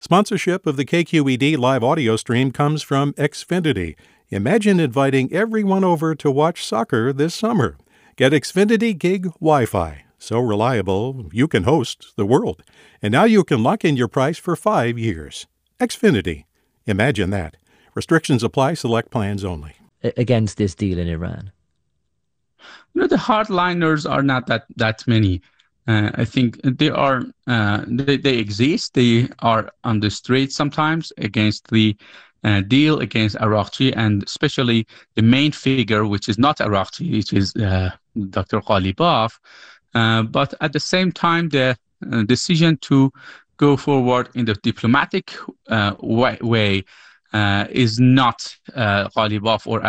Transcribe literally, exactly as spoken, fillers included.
Sponsorship of the K Q E D live audio stream comes from Xfinity. Imagine inviting everyone over to watch soccer this summer. Get Xfinity Gig Wi-Fi. So reliable, you can host the world. And now you can lock in your price for five years. Xfinity. Imagine that. Restrictions apply. Select plans only. Against this deal in Iran? You know, the hardliners are not that, that many. Uh, I think they are, uh, they, they exist. They are on the street sometimes against the uh, deal against Araghchi, and especially the main figure, which is not Araghchi, which is uh, Doctor Ghalibaf. Uh, but at the same time, the uh, decision to go forward in the diplomatic uh, way, way uh, is not uh, Ghalibaf or